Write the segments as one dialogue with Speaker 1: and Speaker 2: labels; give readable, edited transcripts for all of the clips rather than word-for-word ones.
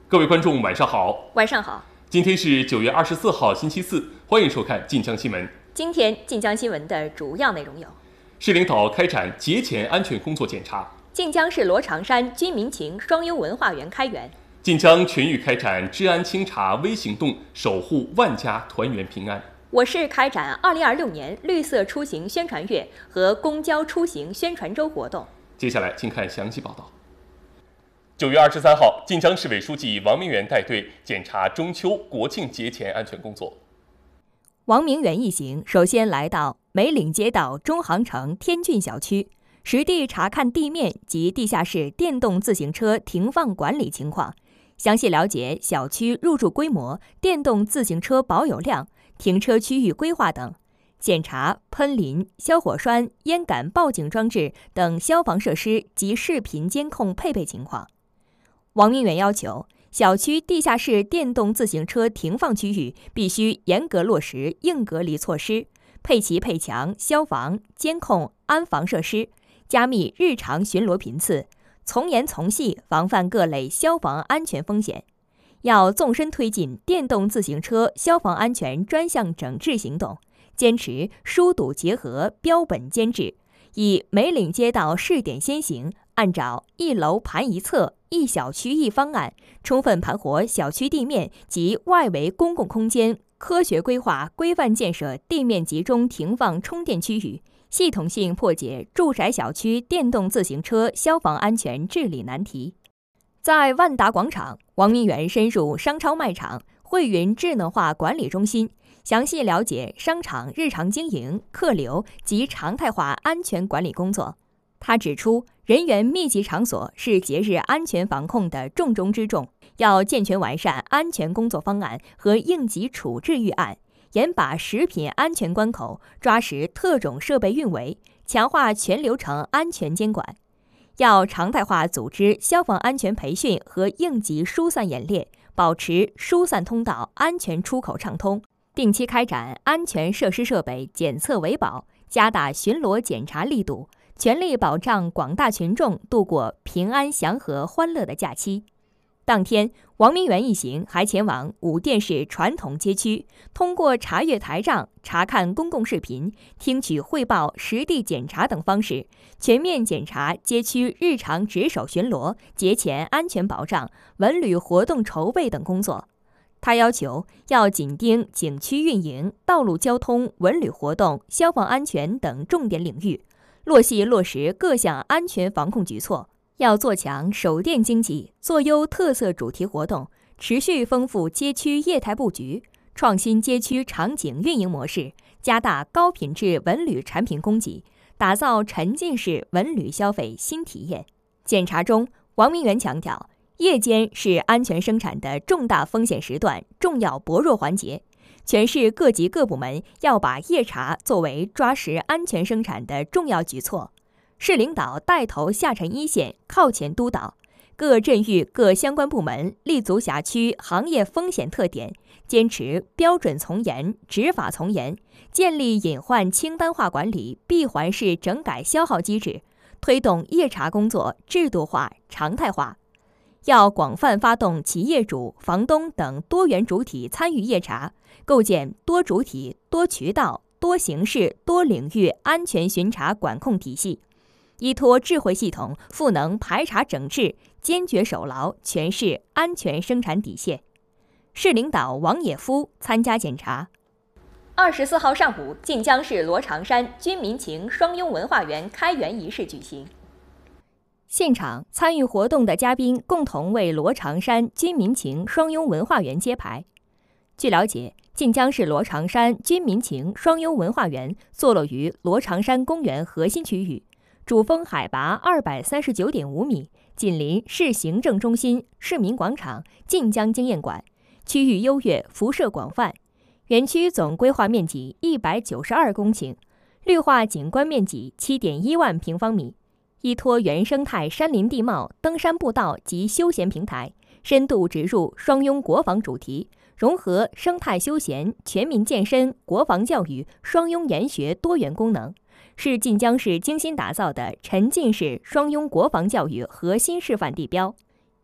Speaker 1: 各位观众晚上好。
Speaker 2: 晚上好。
Speaker 1: 今天是9月24号星期四，欢迎收看晋江新闻。
Speaker 2: 今天晋江新闻的主要内容有：
Speaker 1: 市领导开展节前安全工作检查；
Speaker 2: 晋江市罗长山军民情双优文化园开园；
Speaker 1: 晋江全域开展治安清查微行动，守护万家团圆平安。
Speaker 2: 我市开展2026年绿色出行宣传月和公交出行宣传周活动。
Speaker 1: 接下来请看详细报道。9月23号，晋江市委书记王明远带队检查中秋、国庆节前安全工作。
Speaker 2: 王明远一行首先来到梅岭街道中航城天骏小区，实地查看地面及地下室电动自行车停放管理情况，详细了解小区入驻规模、电动自行车保有量、停车区域规划等，检查喷淋、消火栓、烟感报警装置等消防设施及视频监控配备情况。王明远要求，小区地下室电动自行车停放区域必须严格落实硬隔离措施，配齐配强消防、监控、安防设施，加密日常巡逻频次，从严从细防范各类消防安全风险。要纵深推进电动自行车消防安全专项整治行动，坚持疏堵结合、标本兼治，以梅岭街道试点先行，按照一楼盘一侧、一小区一方案，充分盘活小区地面及外围公共空间，科学规划、规范建设地面集中停放充电区域，系统性破解住宅小区电动自行车消防安全治理难题。在万达广场，王明远深入商超卖场、汇云智能化管理中心，详细了解商场日常经营、客流及常态化安全管理工作。他指出，人员密集场所是节日安全防控的重中之重，要健全完善安全工作方案和应急处置预案，严把食品安全关口，抓实特种设备运维，强化全流程安全监管。要常态化组织消防安全培训和应急疏散演练，保持疏散通道安全出口畅通，定期开展安全设施设备检测维保，加大巡逻检查力度，全力保障广大群众度过平安祥和欢乐的假期。当天，王明远一行还前往武店市传统街区，通过查阅台账、查看公共视频、听取汇报、实地检查等方式，全面检查街区日常值守巡逻、节前安全保障、文旅活动筹备等工作。他要求要紧盯景区运营、道路交通、文旅活动、消防安全等重点领域，落细落实各项安全防控举措。要做强手电经济，做优特色主题活动，持续丰富街区业态布局，创新街区场景运营模式，加大高品质文旅产品供给，打造沉浸式文旅消费新体验。检查中，王明远强调，夜间是安全生产的重大风险时段、重要薄弱环节，全市各级各部门要把夜查作为抓实安全生产的重要举措。市领导带头下沉一线，靠前督导，各镇域各相关部门立足辖区行业风险特点，坚持标准从严、执法从严，建立隐患清单化管理闭环式整改消耗机制，推动夜查工作制度化、常态化。要广泛发动企业主、房东等多元主体参与夜查，构建多主体、多渠道、多形式、多领域安全巡查管控体系。依托智慧系统，赋能排查整治，坚决守牢全市安全生产底线。市领导王也夫参加检查。24号上午，晋江市罗长山军民情双优文化园开园仪式举行。现场参与活动的嘉宾共同为罗长山军民情双优文化园揭牌。据了解，晋江市罗长山军民情双优文化园坐落于罗长山公园核心区域，主峰海拔239.5米，紧邻市行政中心、市民广场、晋江经验馆，区域优越，辐射广泛。园区总规划面积192公顷，绿化景观面积7.1万平方米，依托原生态山林地貌、登山步道及休闲平台，深度植入双拥国防主题，融合生态休闲、全民健身、国防教育、双拥研学多元功能，是晋江市精心打造的沉浸式双拥国防教育核心示范地标。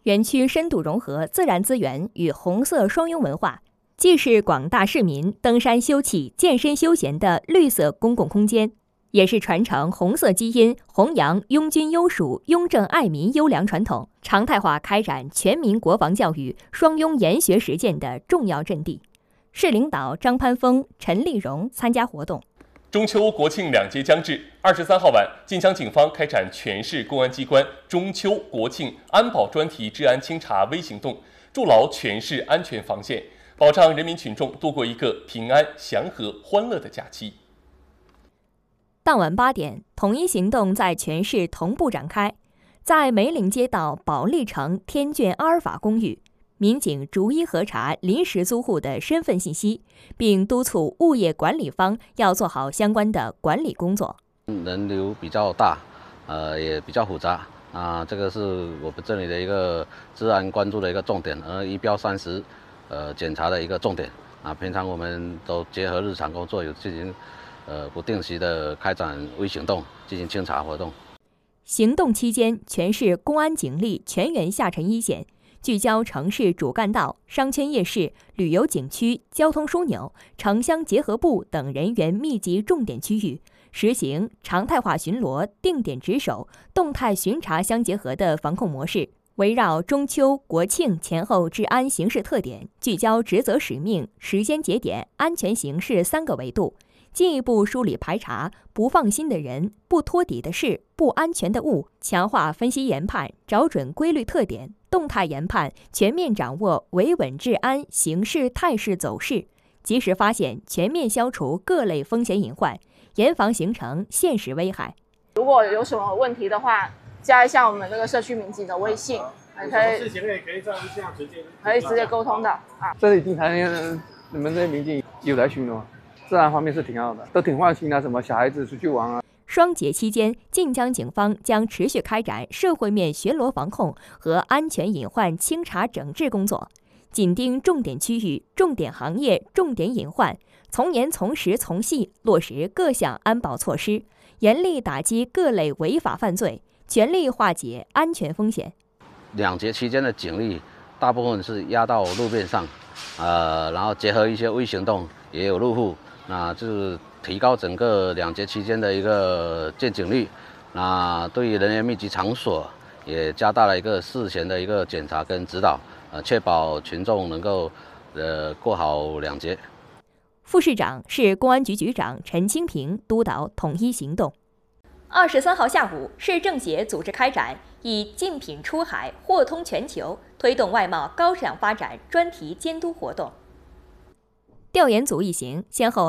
Speaker 2: 园区深度融合自然资源与红色双拥文化，既是广大市民登山休憩、健身休闲的绿色公共空间，也是传承红色基因、弘扬拥军优属、拥政爱民优良传统，常态化开展全民国防教育、双拥研学实践的重要阵地。市领导张潘峰、陈丽蓉参加活动。
Speaker 1: 中秋、国庆两节将至，23号晚，晋江警方开展全市公安机关中秋、国庆安保专题治安清查微行动，筑牢全市安全防线，保障人民群众度过一个平安、祥和、欢乐的假期。
Speaker 2: 当晚8点，统一行动在全市同步展开。在梅岭街道保利城天眷阿尔法公寓，民警逐一核查临时租户的身份信息，并督促物业管理方要做好相关的管理工作。
Speaker 3: 人流比较大，也比较复杂啊，这个是我们这里的一个治安关注的一个重点，而仪表30检查的一个重点啊。平常我们都结合日常工作，有进行不定期的开展微行动，进行清查活动。
Speaker 2: 行动期间，全市公安警力全员下沉一线，聚焦城市主干道、商圈夜市、旅游景区、交通枢纽、城乡结合部等人员密集重点区域，实行常态化巡逻、定点值守、动态巡查相结合的防控模式。围绕中秋、国庆前后治安形势特点，聚焦职责使命、时间节点、安全形势3个维度，进一步梳理排查不放心的人、不托底的事、不安全的物，强化分析研判，找准规律特点，动态研判，全面掌握维稳治安形势态势走势，及时发现、全面消除各类风险隐患，严防形成现实危害。
Speaker 4: 如果有什么问题的话，加一下我们那个社区民警的微信，
Speaker 5: 事情也可以这样
Speaker 4: 直接沟通的啊。
Speaker 5: 这里经常你们这些民警有来巡逻，治安方面是挺好的，都挺放心的。什么小孩子出去玩啊。
Speaker 2: 双节期间，晋江警方将持续开展社会面巡逻防控和安全隐患清查整治工作，紧盯重点区域、重点行业、重点隐患，从严从实从细落实各项安保措施，严厉打击各类违法犯罪，全力化解安全风险。
Speaker 3: 2节期间的警力大部分是压到路面上，然后结合一些微行动，也有入户，那就是提高整个2节期间的一个见警率。那对于人员密集场所，也加大了一个事前的一个检查跟指导，确保群众能够过好2节。
Speaker 2: 副市长、市公安局局长陈清平督导统一行动。23号下午，市政协组织开展以竞品出海、货通全球，推动外贸高质量发展专题监督活动。调研组一行先后